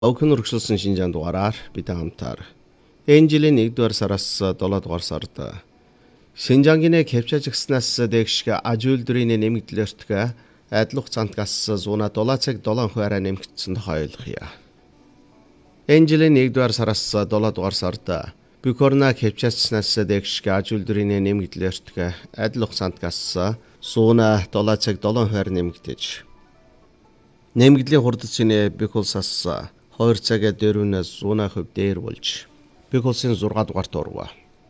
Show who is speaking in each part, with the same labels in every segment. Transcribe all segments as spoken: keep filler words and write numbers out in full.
Speaker 1: Огн өргөжлсөн шинжаан дугаараар бид хамтаар энэ жилийн нэгдүгээр сараас долоодугаар сард Шинжаангины Кепчажигснаас дэгшгэ ажуулдрын нэмэгдлэртгэ адил хугацаанд гас зуна долоо цаг долоон хувиараа нэмэгдсэн тойлохъя. Энэ жилийн нэгдүгээр сараас долоодугаар сард Букорна Кепчажигснаас дэгшгэ ажуулдрын нэмэгдлэртгэ адил хугацаанд гас зуна долоо цаг долоон хувиар нэмэгдэж нэмэгдлийн хурдцны Бикулсаас хоёр цагаа дөрвнөөс зуна хувь дээр болж Бикулсын зургаа дугаарт орвоо.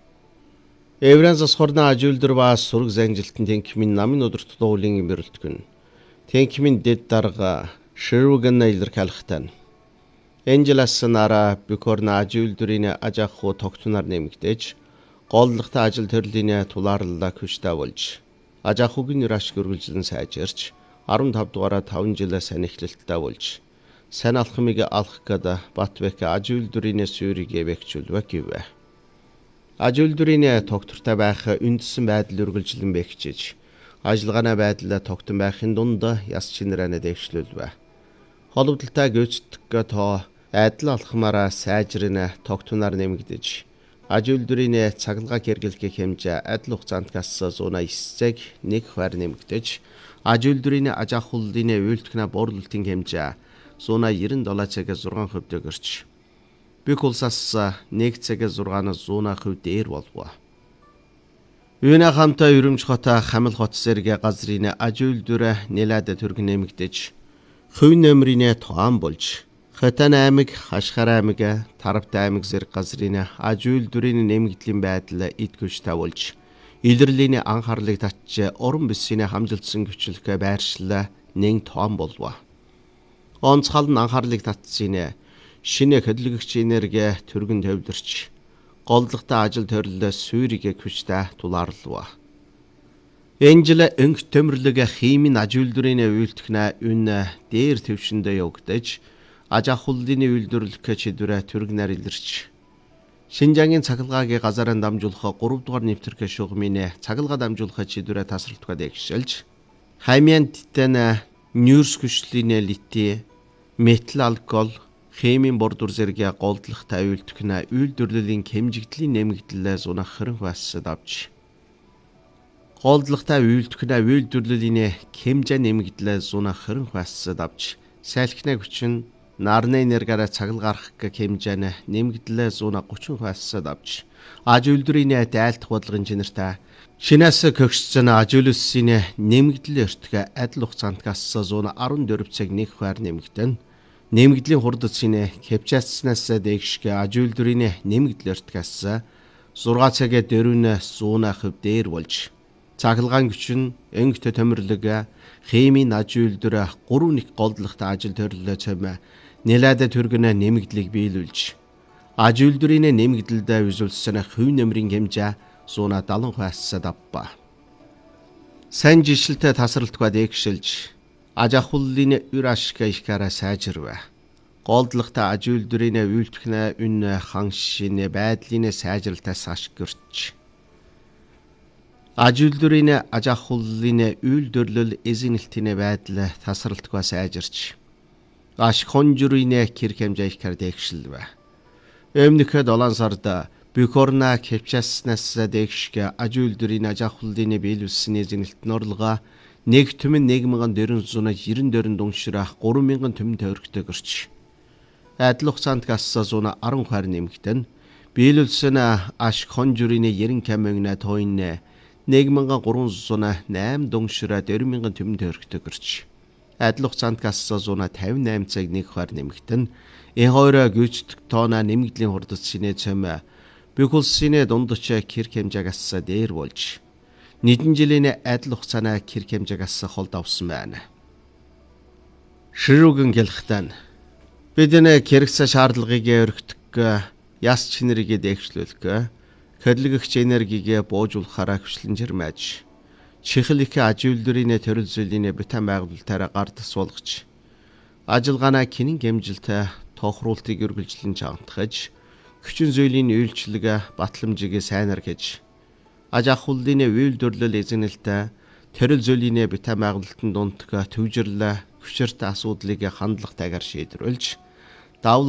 Speaker 1: Евранзас хорна ажуулдар ба сураг занжилтын тэнхимийн намын өдөрт дуулын имэрлэлтгэн. Тэнхимийн дэд дарга ширүүгэн илэрхийлэхтэн. Энжелас нара Букорна ажуулдрын ажааху тогтноор нэмэгдэж голлогтой ажил төрлийн тулаарлаа хүчтэй болж ажаахугийн ураш гөргөлжлөн сайжирч арван тав дугаараа таван жилээс санихлэлттэй болж сайн алхмыг алах гээд Батбек ажуулдрын сүрийг бэхжүүлвэ гэвэ. Ажуулдрын тогтвортой байх үндсэн байдал үргэлжлэн бэхжиж ажиллагааны байдал тогтсон байхын дунд яс чинрэнэ дэвшлүүлвэ. Холбогдлолтой гүйцэтгэх тоо адил алхмаараа сайжрын тогтноор нэмэгдэж ажуулдрын цаглгаа хэрэглэх хэмжээ адил хугацаанд гас зуна эсцэг нэг хувиар нэмэгдэж ажуулдрын ажаахууллын үйлдвэрийн борлуулалтын хэмжээ зуна девяносто долоо цаг зургаан хувь дэгэрч Бикулсаас нэг цаг зургаан зуна хувь дээр болов. Үүнээ хамтаа Өрөмж хот Хамил хот зэрэг газрын ажуулдвар нэлээд төрг нэмэгдэж хувь нөмрийн тоон болж Хатан аймаг, Хашхар аймаг, Таравт аймаг зэрэг газрын ажуулдварын нэмэгдлийн байдал идгүүштэй болж илэрлийн анхаарлыг татж уран бүсийн хамжилтсан хүчлэхээ байршлаа нэг тоон болов. Онцгой нь анхаарлыг татсан шинэ хөдөлгөгч энерги төргөн төвлөрч голдлогтой ажил төрөлд сүрийг хүчтэй тулаарлав. Энэ жил өнг төмөрлөг химийн ажуулдрын үйлдвэрнэ үн дээр төвшөндөө явагдаж ажаахууллын үйлдвэрлэх чиглэлээр төргнөр илэрч Шинжаангийн цахилгааг газараа дамжуулах гурав дугаар нэвтрэх шугамын цахилгаа дамжуулах чиглэлээр тасралтгаа дэвшилж хаймиан титан нюрс хүчлийн лити метал алкол химийн бордур зэрэг голдлогтой үйлдвэрнэ үйлдвэрлэлийн хэмжигдлийн нэмэгдлээ зунах хэрэг бассад авч голдлогтой үйлдвэрнэ үйлдвэрлэлийн хэмжээ нэмэгдлээ зунах хэрэг бассад авч сайлхнаа хүчин нарны энергиараа цагалгарах хэмжээний нэмэгдлээ зуна гучин хувиасад авч ажуулдрын дайлтах бодлогын чинэртэй шинээс көгссөн ажуулсын нэмэгдэл өртгө адил хугацаанд гас зуна арван дөрөв цаг нэг хувиар нэмэгдэн нэмэгдлийн хурдцны Кепчажигснаас дэгшгэ ажуулдрын нэмэгдэл өртгөөс зургаан цагаа дөрвнөөс зуна хувь дээр болж цахилгаан хүчин өнгөт төмөрлөг химийн ажуулдар гурав нэг голдлогтой ажил төрлөө цэм нэлээд төргөнө нэмэгдлийг биелүүлж ажуулдрын нэмэгдэлдээ үзүүлсэн хувь нөмрийн хэмжээ зуна даалан хувиасад авба. Сайн жилшилтэй тасралтгаа дэгшилж ажаахууллын урашка ихкара сайжирвэ. Голдлогтой ажуулдрын үйлдвэрнэ үн ханшийн байдлын сайжралтаас ашгирч ажуулдрын ажаахууллын үйлдвэрлэл эзэнэлтийн байдал тасралтгаа сайжирч аш хонжурын кэр хэмжээ ихкар дэгшилвэ. Өмнөх долоон сард Букорна Кепчажигснаас дэгшгэ ажуулдрын ажаахууллын биелүүлсэн эзэнэлтийн орлого нэг түмэн нэг мянган дөрвөн зуун девяносто дөрвөн дунгшрах гурван мянган түмэн төгрөгтэй гэрч адил хугацаанд гас зуна арван хувиар нэмэгдэн биелүүлсэн аш хонжурын девяносто камэгна тойн нэг мянган гурван зуун осем дунгшраа дөрвөн мянган түмэн төгрөгтэй гэрч адил хугацаанд гас зуна тавин восемь цаг нэг хувиар нэмэгдэн энэ хоёроо гүйцэтгэх тоона нэмэгдлийн хурдцны цэм Бикулсын дундч кэр хэмжээгээс дээр болж нэгэн жилийн адил хугацааны кэр хэмжээгээс холд авсан байна. Ширүүгэн гэлхтэн бидний хэрэгцээ шаардлагыг өргөдөх яс чинэрийг дэвшлүүлэх хөдөлгөгч энергийг буужуулахаараа хүчлэнжэр мэж чихэл их ажуулдрын төрөл зүйлийн битэн байгуулалтаараа гард суулгаж ажиллагаанаа кинэн гэмжилтэй тохируултыг үргэлжлэн чагтгаж хүчин зүйлийн үйлчлэг батламжийг сайнар гэж ажаахууллын үйлдвэрлэл эзэнэлтэй төрөл зүйлийн битэн байгуулалтын дундх төвжирлээ хүчирт асуудлыг хандлагатайгаар шийдвэрлэж Давл